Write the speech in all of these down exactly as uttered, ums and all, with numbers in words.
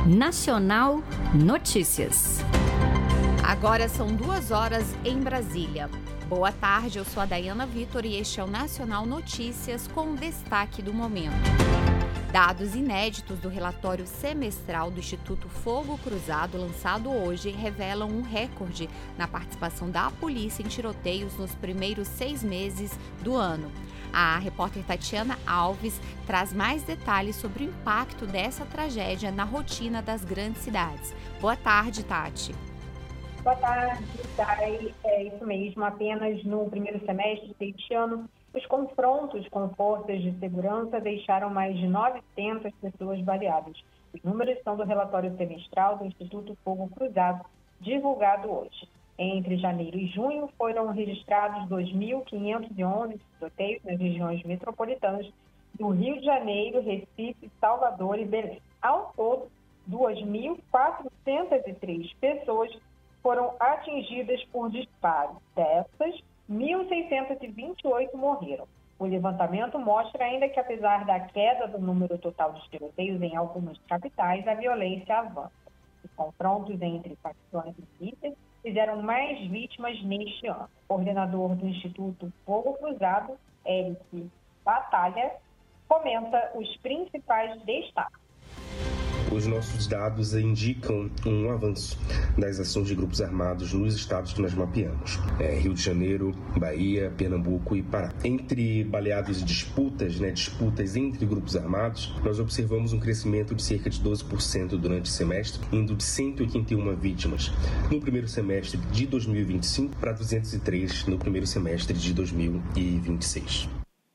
Nacional Notícias. Agora são duas horas em Brasília. Boa tarde, eu sou a Dayana Vitor e este é o Nacional Notícias com o destaque do momento. Dados inéditos do relatório semestral do Instituto Fogo Cruzado, lançado hoje, revelam um recorde na participação da polícia em tiroteios nos primeiros seis meses do ano. A repórter Tatiana Alves traz mais detalhes sobre o impacto dessa tragédia na rotina das grandes cidades. Boa tarde, Tati. Boa tarde, Thay. É isso mesmo, apenas no primeiro semestre deste ano, os confrontos com forças de segurança deixaram mais de novecentas pessoas baleadas. Os números são do relatório semestral do Instituto Fogo Cruzado, divulgado hoje. Entre janeiro e junho foram registrados dois mil quinhentos e onze tiroteios nas regiões metropolitanas do Rio de Janeiro, Recife, Salvador e Belém. Ao todo, duas mil quatrocentas e três pessoas foram atingidas por disparos. Dessas, mil seiscentos e vinte e oito morreram. O levantamento mostra ainda que, apesar da queda do número total de tiroteios em algumas capitais, a violência avança. Os confrontos entre facções e milícias fizeram mais vítimas neste ano. O coordenador do Instituto Fogo Cruzado, Eric Batalha, comenta os principais destaques. Os nossos dados indicam um avanço das ações de grupos armados nos estados que nós mapeamos. É, Rio de Janeiro, Bahia, Pernambuco e Pará. Entre baleados e disputas, né, disputas entre grupos armados, nós observamos um crescimento de cerca de doze por cento durante o semestre, indo de cento e oitenta e uma vítimas no primeiro semestre de dois mil e vinte e cinco para duzentos e três no primeiro semestre de dois mil e vinte e seis.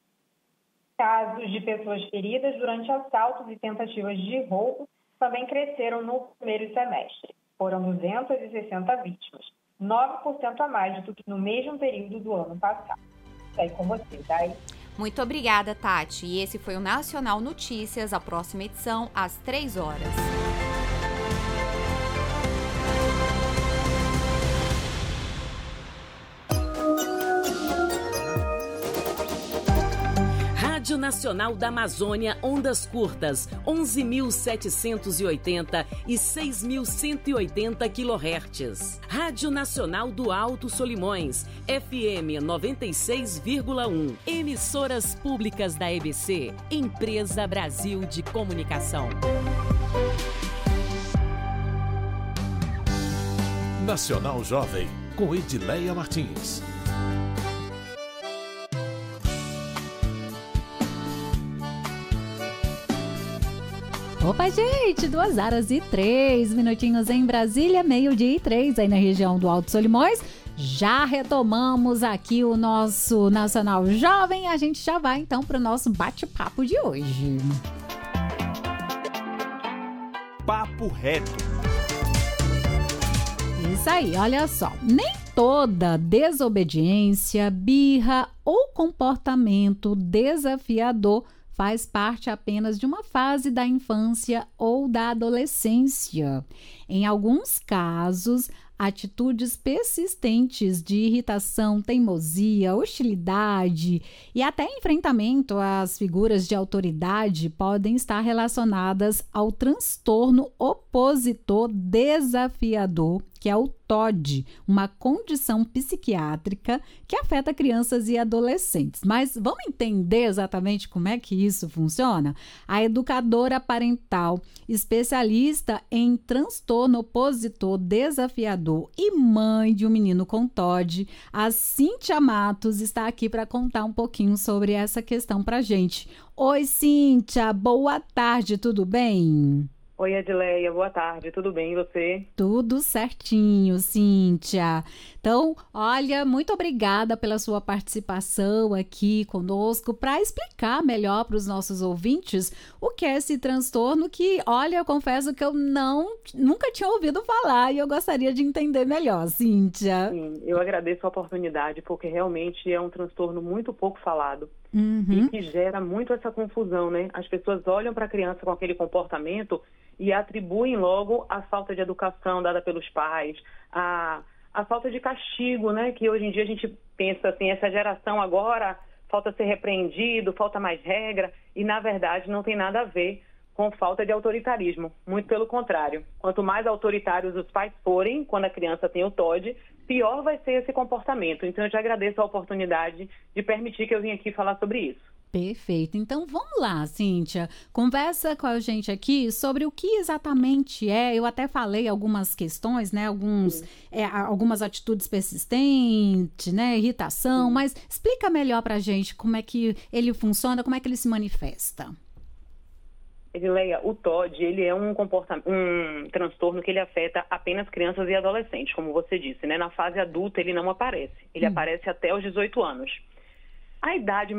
Casos de pessoas feridas durante assaltos e tentativas de roubo também cresceram no primeiro semestre. Foram duzentas e sessenta vítimas, nove por cento a mais do que no mesmo período do ano passado. Aí com você, Dai. Muito obrigada, Tati. E esse foi o Nacional Notícias, a próxima edição às três horas. Rádio Nacional da Amazônia, ondas curtas, onze mil setecentos e oitenta e seis mil cento e oitenta quilohertz. Rádio Nacional do Alto Solimões, F M noventa e seis vírgula um. Emissoras públicas da E B C, Empresa Brasil de Comunicação. Nacional Jovem, com Edileia Martins. Opa, gente, duas horas e três minutinhos em Brasília, meio-dia e três aí na região do Alto Solimões. Já retomamos aqui o nosso Nacional Jovem. A gente já vai então para o nosso bate-papo de hoje. Papo reto. Isso aí, olha só. Nem toda desobediência, birra ou comportamento desafiador faz parte apenas de uma fase da infância ou da adolescência. Em alguns casos, atitudes persistentes de irritação, teimosia, hostilidade e até enfrentamento às figuras de autoridade podem estar relacionadas ao transtorno opositor desafiador, que é o T O D, uma condição psiquiátrica que afeta crianças e adolescentes. Mas vamos entender exatamente como é que isso funciona? A educadora parental, especialista em transtorno opositor desafiador e mãe de um menino com T O D, a Cíntia Matos, está aqui para contar um pouquinho sobre essa questão para a gente. Oi, Cíntia, boa tarde, tudo bem? Oi, Edileia, boa tarde, tudo bem, e você? Tudo certinho, Cíntia. Então, olha, muito obrigada pela sua participação aqui conosco para explicar melhor para os nossos ouvintes o que é esse transtorno que, olha, eu confesso que eu não, nunca tinha ouvido falar e eu gostaria de entender melhor, Cíntia. Sim, eu agradeço a oportunidade porque realmente é um transtorno muito pouco falado. Uhum. E que gera muito essa confusão, né? As pessoas olham para a criança com aquele comportamento e atribuem logo a falta de educação dada pelos pais, a, a falta de castigo, né? Que hoje em dia a gente pensa assim, essa geração agora falta ser repreendido, falta mais regra, e na verdade não tem nada a ver com falta de autoritarismo. Muito pelo contrário. Quanto mais autoritários os pais forem, quando a criança tem o T O D, pior vai ser esse comportamento. Então, eu te agradeço a oportunidade de permitir que eu vim aqui falar sobre isso. Perfeito. Então, vamos lá, Cíntia. Conversa com a gente aqui sobre o que exatamente é. Eu até falei algumas questões, né? Alguns, é, algumas atitudes persistentes, né? Irritação. Sim. Mas explica melhor pra gente como é que ele funciona, como é que ele se manifesta. Edileia, o T O D, ele é um comportamento, um transtorno que ele afeta apenas crianças e adolescentes, como você disse, né? Na fase adulta ele não aparece. Ele hum. aparece até os dezoito anos. A idade